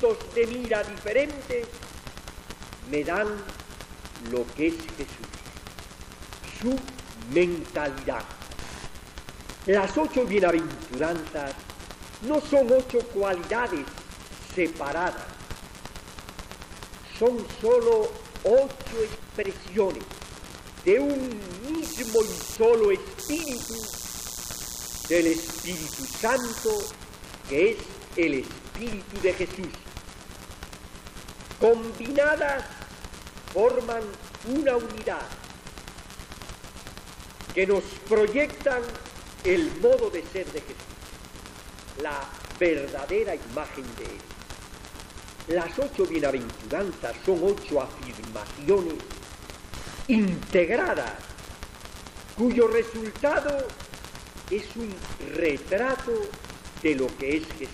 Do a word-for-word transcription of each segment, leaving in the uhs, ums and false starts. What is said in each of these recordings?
puntos de mira diferentes me dan lo que es Jesús, su mentalidad. Las ocho bienaventuranzas no son ocho cualidades separadas, son sólo ocho expresiones de un mismo y solo espíritu, del Espíritu Santo, que es el Espíritu de Jesús. Combinadas forman una unidad que nos proyectan el modo de ser de Jesús, la verdadera imagen de Él. Las ocho bienaventuranzas son ocho afirmaciones integradas, cuyo resultado es un retrato de lo que es Jesús.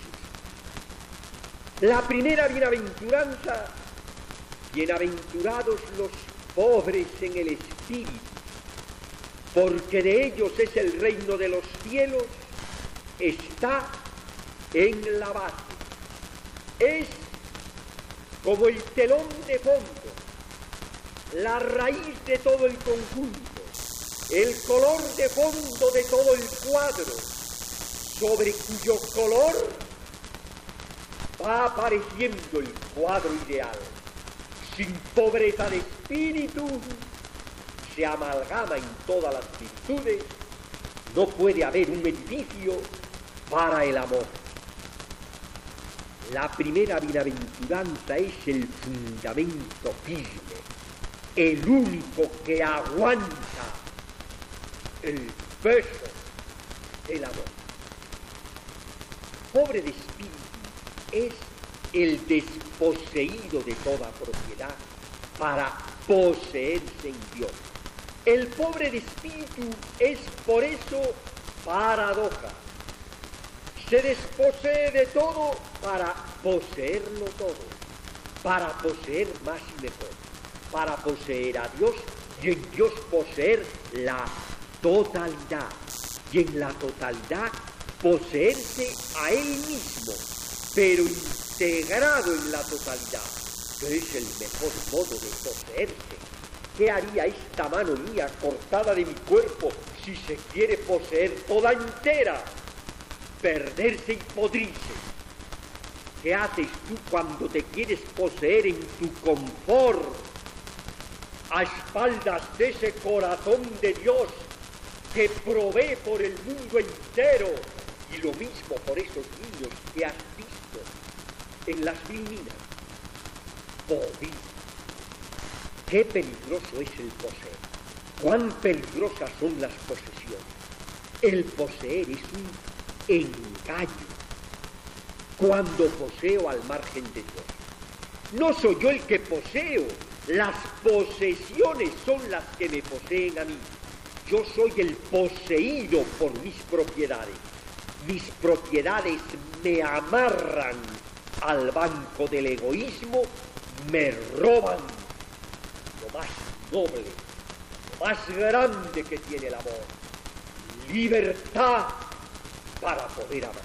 La primera bienaventuranza: bienaventurados los pobres en el espíritu, porque de ellos es el reino de los cielos, está en la base. Es como el telón de fondo, la raíz de todo el conjunto, el color de fondo de todo el cuadro, sobre cuyo color va apareciendo el cuadro ideal. Sin pobreza de espíritu, se amalgama en todas las virtudes, no puede haber un edificio para el amor. La primera bienaventuranza es el fundamento firme, el único que aguanta el peso del amor. Pobre de espíritu es el desposeído de toda propiedad para poseerse en Dios. El pobre de espíritu es por eso paradoja. Se desposee de todo para poseerlo todo, para poseer más y mejor, para poseer a Dios y en Dios poseer la totalidad, y en la totalidad poseerse a Él mismo, pero integrado en la totalidad, que es el mejor modo de poseerse. ¿Qué haría esta mano mía cortada de mi cuerpo si se quiere poseer toda entera? Perderse y podrirse. ¿Qué haces tú cuando te quieres poseer en tu confort, a espaldas de ese corazón de Dios que provee por el mundo entero? Y lo mismo por esos niños que has visto en las mil minas. Podrido. Qué peligroso es el poseer. Cuán peligrosas son las posesiones. El poseer es un engaño. Cuando poseo al margen de Dios, no soy yo el que poseo, las posesiones son las que me poseen a mí. Yo soy el poseído por mis propiedades. Mis propiedades me amarran al banco del egoísmo, me roban lo más noble, lo más grande que tiene el amor: libertad para poder amar.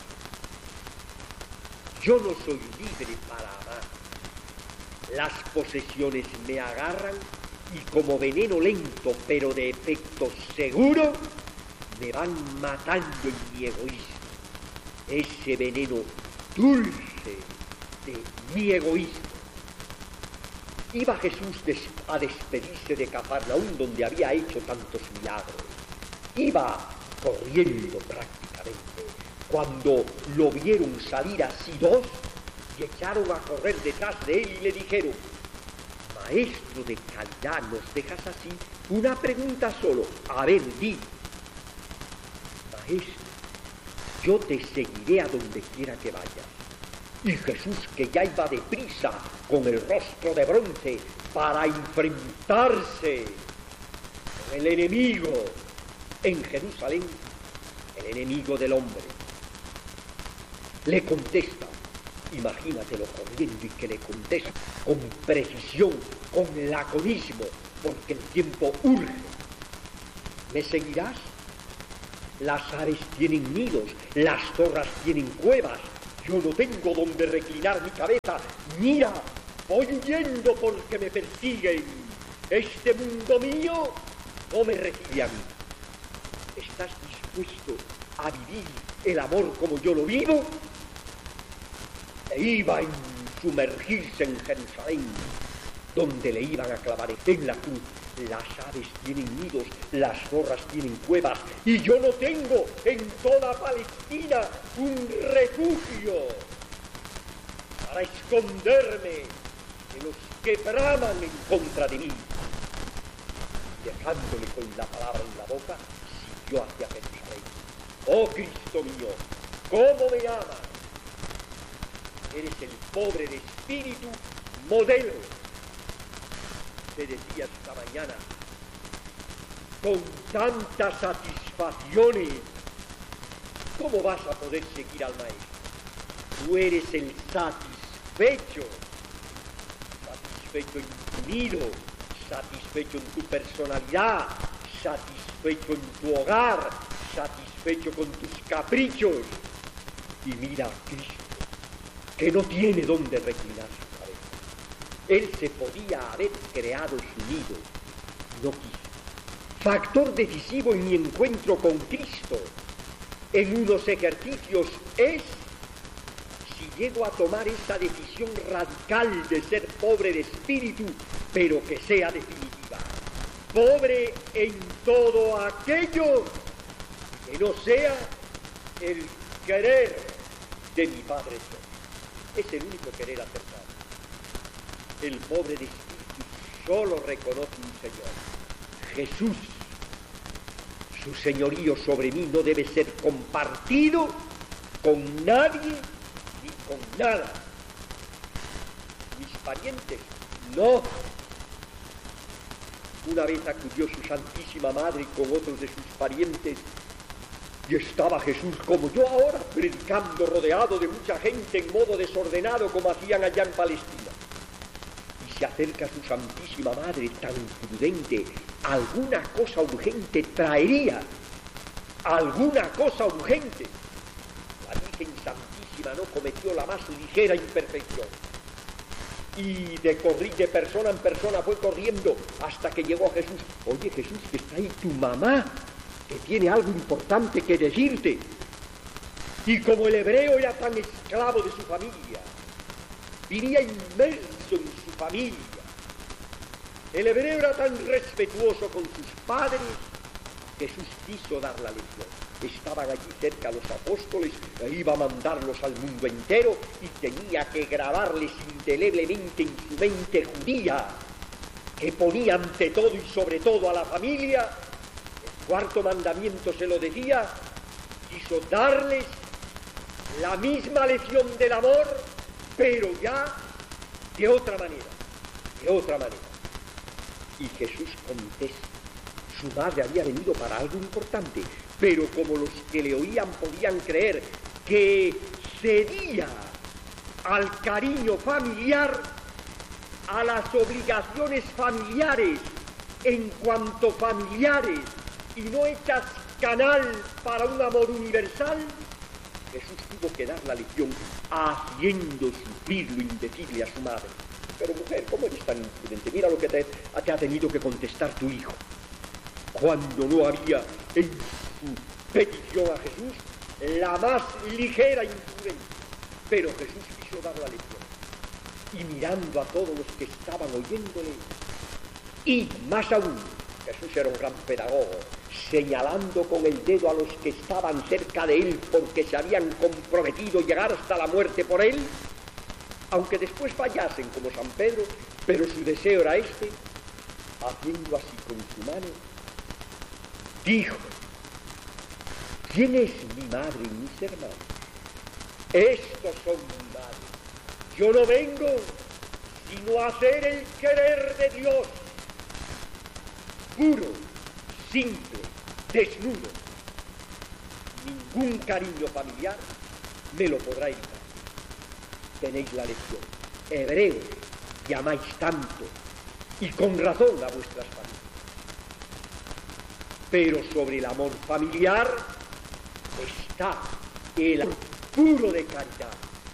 Yo no soy libre para amar. Las posesiones me agarran y como veneno lento pero de efecto seguro me van matando en mi egoísmo. Ese veneno dulce de mi egoísmo. Iba Jesús des- a despedirse de Cafarnaúm, donde había hecho tantos milagros. Iba corriendo prácticamente, cuando lo vieron salir así dos, y echaron a correr detrás de él y le dijeron: maestro de calidad, ¿nos dejas así? Una pregunta solo, a ver, di. Maestro, yo te seguiré a donde quiera que vayas. Y Jesús, que ya iba deprisa con el rostro de bronce para enfrentarse con el enemigo en Jerusalén, el enemigo del hombre, le contesta, imagínatelo corriendo y que le contesta con precisión, con laconismo, porque el tiempo urge. ¿Me seguirás? Las aves tienen nidos, las zorras tienen cuevas, yo no tengo donde reclinar mi cabeza. Mira, voy huyendo porque me persiguen. Este mundo mío no me recibe a mí. ¿Estás dispuesto a vivir el amor como yo lo vivo? E iba a sumergirse en Jerusalén, donde le iban a clavar en la cruz. Las aves tienen nidos, las zorras tienen cuevas, y yo no tengo en toda Palestina un refugio para esconderme de los que braman en contra de mí. Dejándole con la palabra en la boca, siguió hacia Jerusalén. Oh Cristo mío, ¿cómo me amas? Eres el pobre de espíritu modelo. Te decía esta mañana, con tantas satisfacciones, ¿cómo vas a poder seguir al Maestro? Tú eres el satisfecho, satisfecho en tu nido, satisfecho en tu personalidad, satisfecho en tu hogar, satisfecho con tus caprichos. Y mira a Cristo, que no tiene dónde reclinar su cabeza. Él se podía haber creado su nido, no quiso. Factor decisivo en mi encuentro con Cristo en unos ejercicios es si llego a tomar esa decisión radical de ser pobre de espíritu, pero que sea definitiva. Pobre en todo aquello que no sea el querer de mi Padre Dios. Es el único querer acertado. El pobre de espíritu solo reconoce un Señor, Jesús. Su señorío sobre mí no debe ser compartido con nadie ni con nada. Mis parientes, no. Una vez acudió su Santísima Madre con otros de sus parientes y estaba Jesús como yo ahora, predicando, rodeado de mucha gente en modo desordenado como hacían allá en Palestina. Y se acerca a su Santísima Madre tan prudente. Alguna cosa urgente traería, alguna cosa urgente. La Virgen Santísima no cometió la más ligera imperfección. Y de, corri- de persona en persona fue corriendo hasta que llegó a Jesús. Oye Jesús, que está ahí tu mamá, que tiene algo importante que decirte. Y como el hebreo era tan esclavo de su familia, vivía inmerso en su familia, el hebreo era tan respetuoso con sus padres, Jesús quiso dar la lección. Estaban allí cerca los apóstoles, e iba a mandarlos al mundo entero y tenía que grabarles indeleblemente en su mente judía, que ponía ante todo y sobre todo a la familia. El cuarto mandamiento se lo decía, quiso darles la misma lección del amor, pero ya de otra manera, de otra manera. Y Jesús contesta, su madre había venido para algo importante, pero como los que le oían podían creer que cedía al cariño familiar, a las obligaciones familiares en cuanto familiares, y no hechas canal para un amor universal, Jesús tuvo que dar la lección haciendo sufrir lo indecible a su madre. Pero mujer, ¿cómo eres tan imprudente? Mira lo que te, te ha tenido que contestar tu hijo. Cuando no había en su petición a Jesús la más ligera imprudencia. Pero Jesús quiso dar la lección. Y mirando a todos los que estaban oyéndole, y más aún, Jesús era un gran pedagogo, señalando con el dedo a los que estaban cerca de él porque se habían comprometido a llegar hasta la muerte por él, aunque después fallasen como San Pedro, pero su deseo era este, haciendo así con su mano, dijo, ¿quién es mi madre y mis hermanos? Estos son mi madre. Yo no vengo sino a hacer el querer de Dios, puro, simple, desnudo. Ningún cariño familiar me lo podrá evitar. Tenéis la lección. Hebreos, que amáis tanto, y con razón a vuestras familias. Pero sobre el amor familiar está el amor puro de caridad,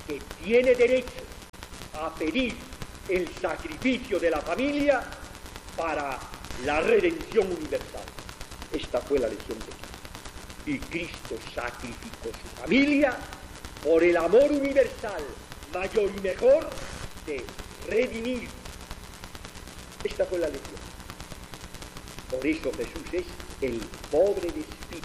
que tiene derecho a pedir el sacrificio de la familia para la redención universal. Esta fue la lección de Cristo. Y Cristo sacrificó su familia por el amor universal mayor y mejor de redimir. Esta fue la lección. Por eso Jesús es el pobre de espíritu.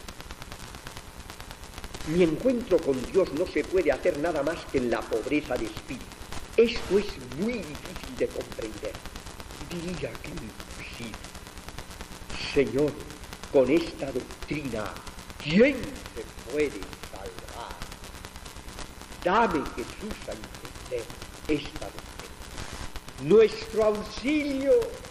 Mi encuentro con Dios no se puede hacer nada más que en la pobreza de espíritu. Esto es muy difícil de comprender. Diría que imposible. Señor, con esta doctrina, ¿quién se puede salvar? Dame, Jesús, a entender esta doctrina. Nuestro auxilio,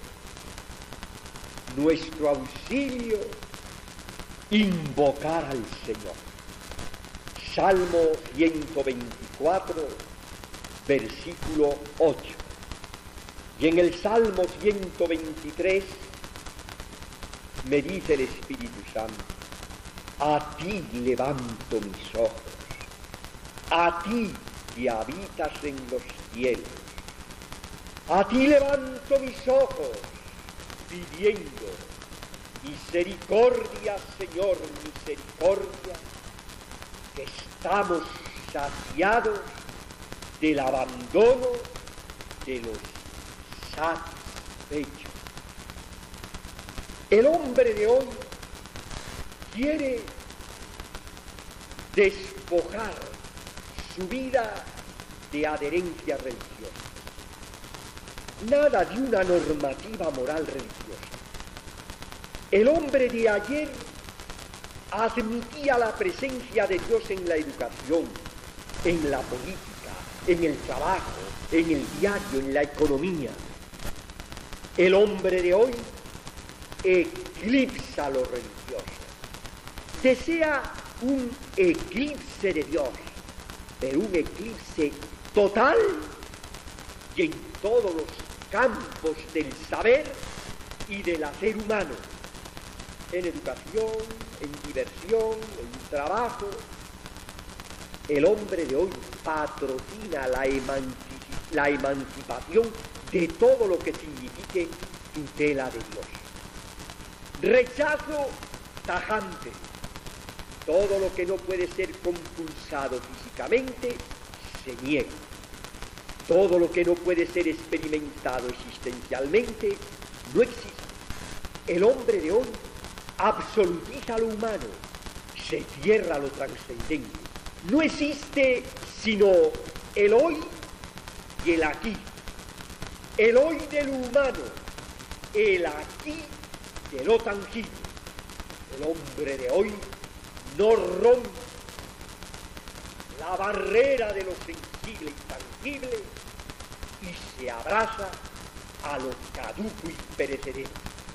nuestro auxilio, invocar al Señor. Salmo ciento veinticuatro, versículo ocho. Y en el Salmo ciento veintitrés me dice el Espíritu Santo: a ti levanto mis ojos, a ti que habitas en los cielos, a ti levanto mis ojos, pidiendo misericordia, Señor, misericordia, que estamos saciados del abandono de los satisfechos. El hombre de hoy quiere despojar su vida de adherencia religiosa. Nada de una normativa moral religiosa. El hombre de ayer admitía la presencia de Dios en la educación, en la política, en el trabajo, en el diario, en la economía. El hombre de hoy eclipsa lo religioso. Desea un eclipse de Dios, pero un eclipse total y en todos los campos del saber y del hacer humano, en educación, en diversión, en trabajo. El hombre de hoy patrocina la, emanci- la emancipación de todo lo que signifique tutela de Dios. Rechazo tajante. Todo lo que no puede ser compulsado físicamente se niega. Todo lo que no puede ser experimentado existencialmente no existe. El hombre de hoy absolutiza lo humano, se cierra lo trascendente. No existe sino el hoy y el aquí. El hoy de lo humano, el aquí de lo tangible. El hombre de hoy no rompe la barrera de lo sensible y tangible y se abraza a lo caduco y perecedero.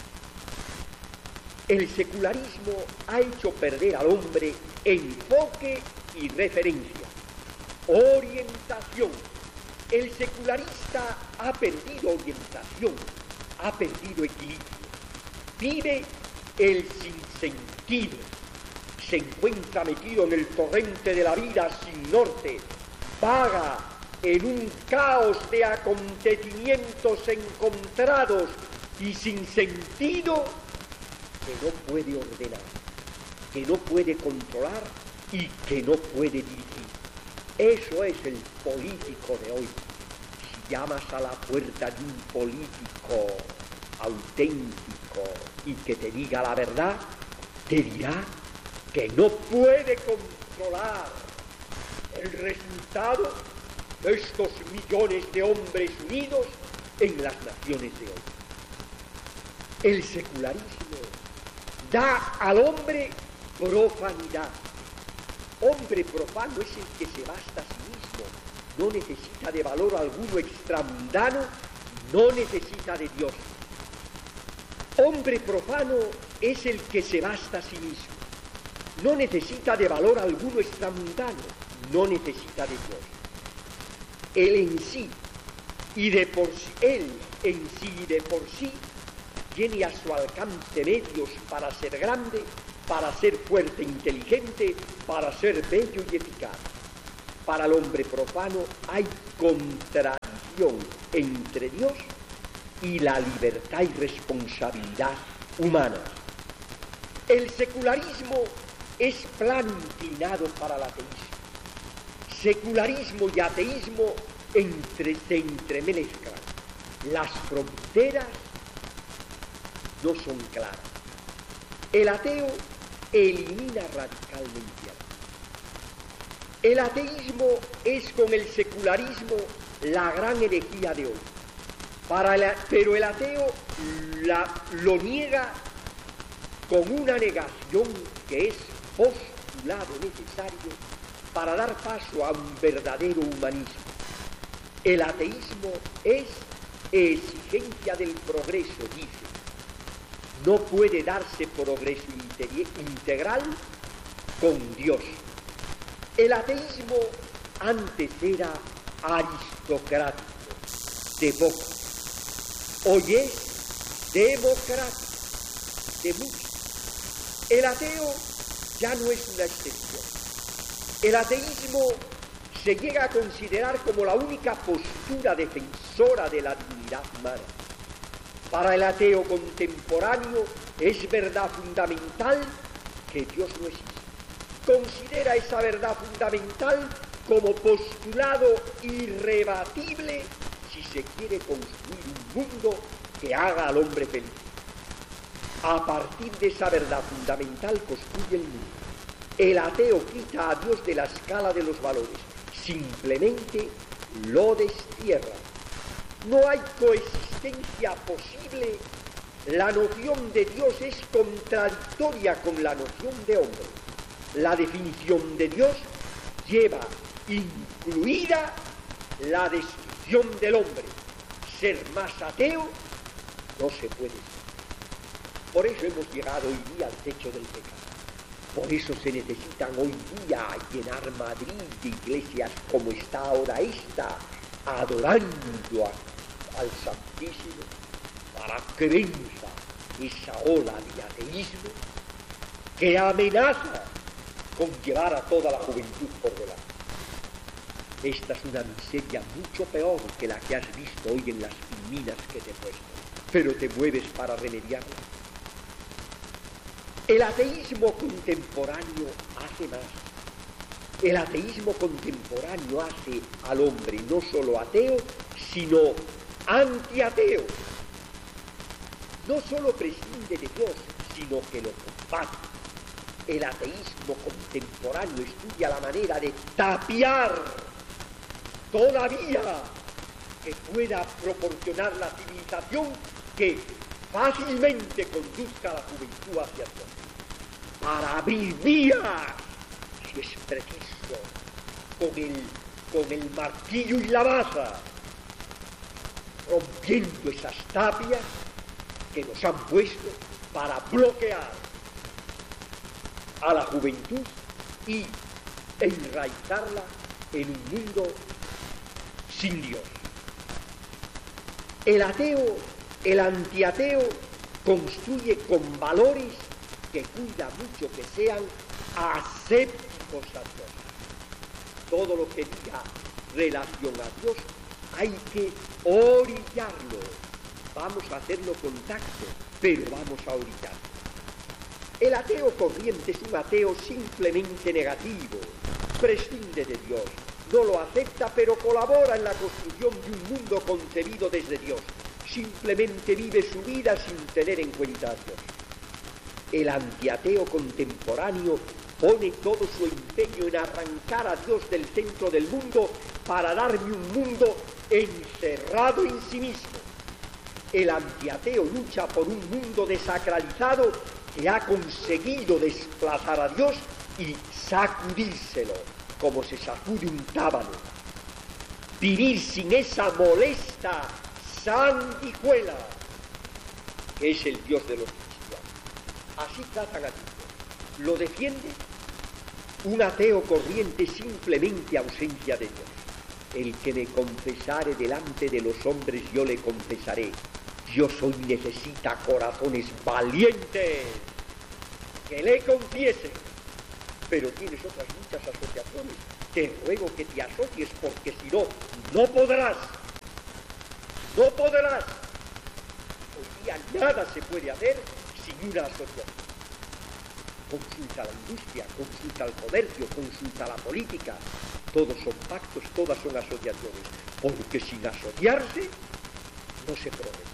El secularismo ha hecho perder al hombre enfoque y referencia, orientación. El secularista ha perdido orientación, ha perdido equilibrio, vive el sinsentido, se encuentra metido en el torrente de la vida sin norte, vaga en un caos de acontecimientos encontrados y sin sentido, que no puede ordenar, que no puede controlar y que no puede dirigir. Eso es el político de hoy. Si llamas a la puerta de un político auténtico y que te diga la verdad, te dirá que no puede controlar el resultado de estos millones de hombres unidos en las naciones de hoy. El secularismo da al hombre profanidad. Hombre profano es el que se basta a sí mismo, no necesita de valor alguno extramundano, no necesita de Dios. Hombre profano es el que se basta a sí mismo, no necesita de valor alguno extramundano, no necesita de Dios. Él en sí y de por sí, él en sí y de por sí tiene a su alcance medios para ser grande, para ser fuerte e inteligente, para ser bello y eficaz. para el hombre profano hay contradicción entre Dios y la libertad y responsabilidad humana. El secularismo es plano inclinado para el ateísmo. Secularismo y ateísmo entre, se entremezclan. Las fronteras no son claras. El ateo elimina radicalmente a Dios. El ateísmo es con el secularismo la gran herejía de hoy. Para el, pero el ateo la, lo niega con una negación que es postulado necesario para dar paso a un verdadero humanismo. El ateísmo es exigencia del progreso, dice. No puede darse progreso integral con Dios. El ateísmo antes era aristocrático, demócrata. Hoy es democrático, de muchos. El ateo ya no es una excepción. El ateísmo se llega a considerar como la única postura defensora de la dignidad humana. Para el ateo contemporáneo es verdad fundamental que Dios no existe. Considera esa verdad fundamental como postulado irrebatible si se quiere construir un mundo que haga al hombre feliz. A partir de esa verdad fundamental construye el mundo. El ateo quita a Dios de la escala de los valores, simplemente lo destierra. No hay coexistencia posible. La noción de Dios es contradictoria con la noción de hombre. La definición de Dios lleva incluida la destrucción del hombre. Ser más ateo no se puede ser. Por eso hemos llegado hoy día al techo del pecado. Por eso se necesitan hoy día llenar Madrid de iglesias como está ahora esta, adorando a, al Santísimo, para que venza esa ola de ateísmo que amenaza con llevar a toda la juventud por delante. Esta es una miseria mucho peor que la que has visto hoy en las minas que te he puesto, pero te mueves para remediarla. El ateísmo contemporáneo hace más. El ateísmo contemporáneo hace al hombre no solo ateo, sino antiateo. No solo prescinde de Dios, sino que lo combate. El ateísmo contemporáneo estudia la manera de tapiar todavía que pueda proporcionar la civilización que fácilmente conduzca a la juventud hacia Dios. Para abrir vías, si es preciso, con el, con el martillo y la maza, rompiendo esas tapias que nos han puesto para bloquear a la juventud y enraizarla en un mundo sin Dios. El ateo, el antiateo, construye con valores que cuida mucho que sean asépticos a Dios. Todo lo que diga relación a Dios hay que orillarlo. Vamos a hacerlo con tacto, pero vamos a orillarlo. El ateo corriente es un ateo simplemente negativo, prescinde de Dios, no lo acepta, pero colabora en la construcción de un mundo concebido desde Dios. Simplemente vive su vida sin tener en cuenta a Dios. El antiateo contemporáneo pone todo su empeño en arrancar a Dios del centro del mundo para darme un mundo encerrado en sí mismo. El antiateo lucha por un mundo desacralizado que ha conseguido desplazar a Dios y sacudírselo como se sacude un tábano. Vivir sin esa molesta sanguijuela que es el Dios de los cristianos. Así tratan a Dios. Lo defiende un ateo corriente, simplemente ausencia de Dios. El que me confesare delante de los hombres, yo le confesaré. Dios hoy necesita corazones valientes que le confiesen. Pero tienes otras muchas asociaciones. te ruego que te asocies, porque si no, no podrás. No podrás. Hoy día nada se puede hacer sin una asociación. Consulta la industria, consulta el comercio, consulta la política. Todos son pactos, todas son asociaciones. Porque sin asociarse no se progresa.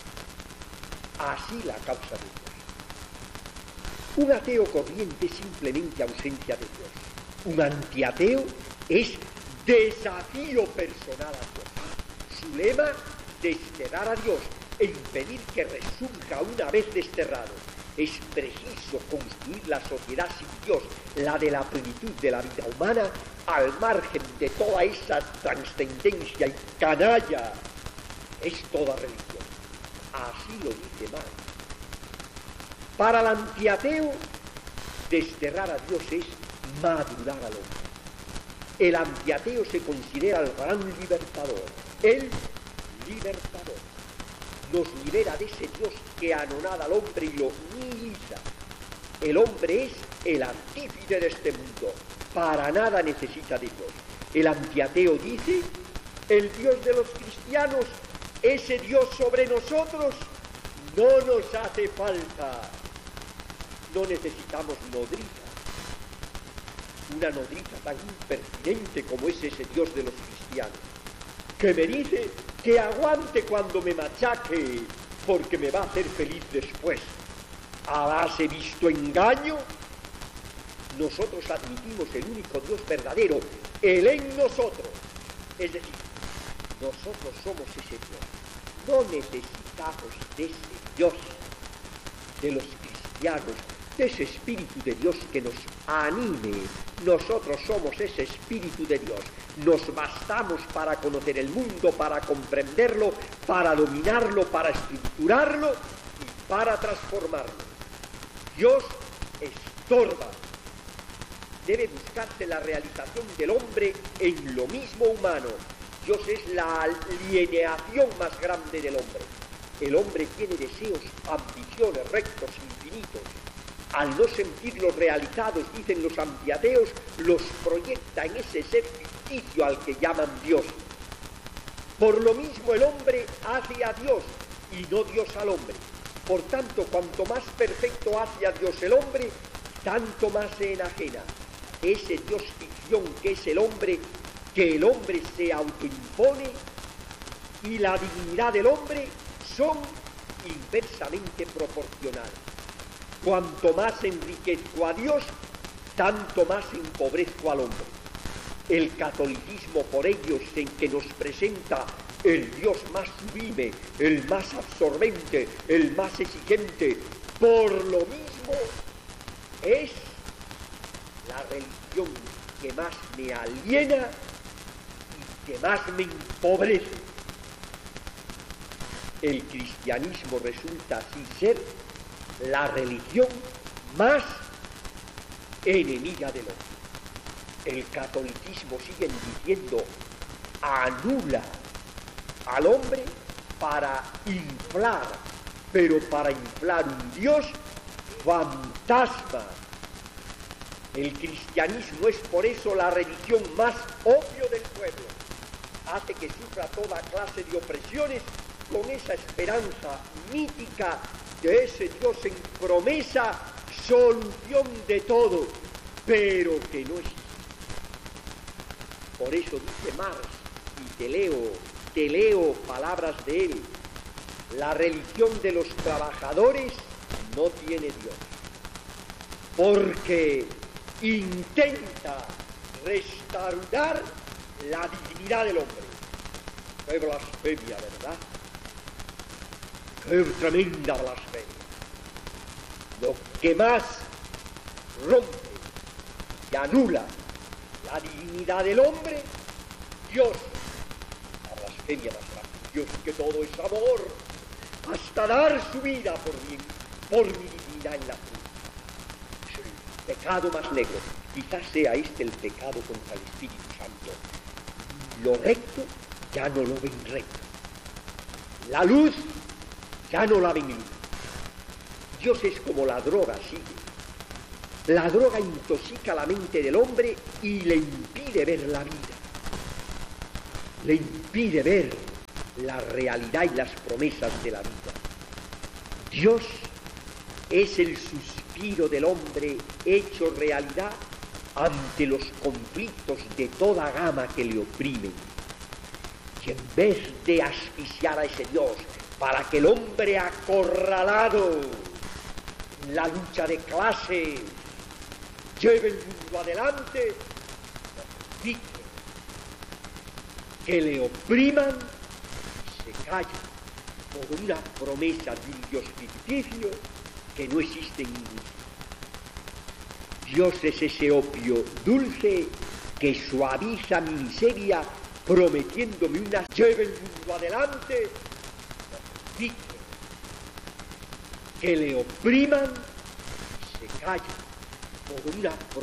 Así la causa de Dios. Un ateo corriente es simplemente ausencia de Dios. Un antiateo es desafío personal a Dios. Su lema, desterrar a Dios e impedir que resurja una vez desterrado. Es preciso construir la sociedad sin Dios, la de la plenitud de la vida humana, al margen de toda esa trascendencia y canalla. Es toda religión. Así lo dice Marx. Para el antiateo, desterrar a Dios es madurar al hombre. El antiateo se considera el gran libertador, el libertador. Nos libera de ese Dios que anonada al hombre y lo nihiliza. El hombre es el artífice de este mundo, para nada necesita de Dios. El antiateo dice, el Dios de los cristianos, ese Dios sobre nosotros, no nos hace falta. No necesitamos nodriza. Una nodriza tan impertinente como es ese Dios de los cristianos, que me dice que aguante cuando me machaque, porque me va a hacer feliz después. ¿Habráse visto engaño? Nosotros admitimos el único Dios verdadero, el en nosotros. Es decir, nosotros somos ese Dios. No necesitamos de ese Dios de los cristianos, de ese Espíritu de Dios que nos anime. Nosotros somos ese Espíritu de Dios. Nos bastamos para conocer el mundo, para comprenderlo, para dominarlo, para estructurarlo y para transformarlo. Dios estorba. Debe buscarse la realización del hombre en lo mismo humano. Dios es la alienación más grande del hombre. El hombre tiene deseos, ambiciones, rectos, infinitos. Al no sentirlos realizados, dicen los antiateos, los proyecta en ese ser ficticio al que llaman Dios. Por lo mismo el hombre hace a Dios y no Dios al hombre. Por tanto, cuanto más perfecto hace a Dios el hombre, tanto más se enajena. Ese Dios ficción que es el hombre, que el hombre se autoimpone, y la dignidad del hombre son inversamente proporcionales. Cuanto más enriquezco a Dios, tanto más empobrezco al hombre. El catolicismo, por ello, es en que nos presenta el Dios más sublime, el más absorbente, el más exigente. Por lo mismo, es la religión que más me aliena y que más me empobrece. El cristianismo resulta así ser la religión más enemiga del hombre. El catolicismo, siguen diciendo, anula al hombre para inflar, pero para inflar un Dios fantasma. El cristianismo es por eso la religión más opio del pueblo. Hace que sufra toda clase de opresiones con esa esperanza mítica de ese Dios en promesa, solución de todo, pero que no existe. Por eso dice Marx, y te leo, te leo palabras de él, la religión de los trabajadores no tiene Dios, porque intenta restaurar la dignidad del hombre. ¡Qué blasfemia, ¿verdad? ¡Qué tremenda blasfemia! Lo que más rompe y anula la dignidad del hombre, Dios. La blasfemia más grande. Dios, que todo es amor, hasta dar su vida por mí, por mi dignidad en la cruz. Es el pecado más negro. Quizás sea este el pecado contra el Espíritu Santo. Lo recto ya no lo ven recto. La luz ya no la ven luz. Dios es como la droga, sigue. La droga intoxica la mente del hombre y le impide ver la vida. Le impide ver la realidad y las promesas de la vida. Dios es el suspiro del hombre hecho realidad ante los conflictos de toda gama que le oprimen. Y en vez de asfixiar a ese Dios para que el hombre acorralado en la lucha de clases lleve el mundo adelante, dice que le opriman, se calla por una promesa de un Dios ficticio que no existe en ningún. Dios es ese opio dulce que suaviza mi miseria prometiéndome una lleve el mundo adelante, dice que le opriman, se calla por una